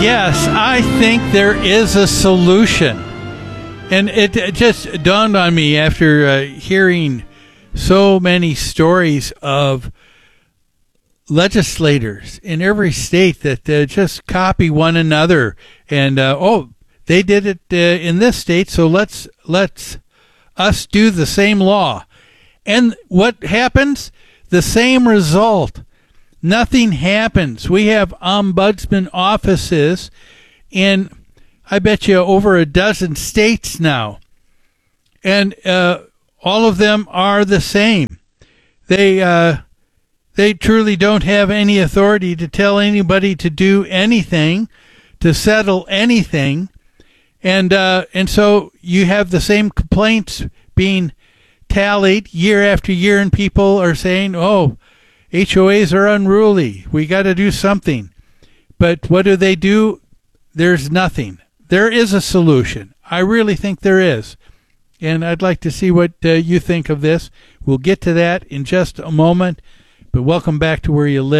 Yes, I think there is a solution. And it just dawned on me after hearing so many stories of legislators in every state that just copy one another. And, they did it in this state, so let's us do the same law. And what happens? The same result. Nothing happens. We have ombudsman offices in, I bet you, over a dozen states now. And all of them are the same. They truly don't have any authority to tell anybody to do anything, to settle anything. And so you have the same complaints being tallied year after year, and people are saying, oh, HOAs are unruly. We got to do something. But what do? There's nothing. There is a solution. I really think there is. And I'd like to see what you think of this. We'll get to that in just a moment. But welcome back to Where You Live.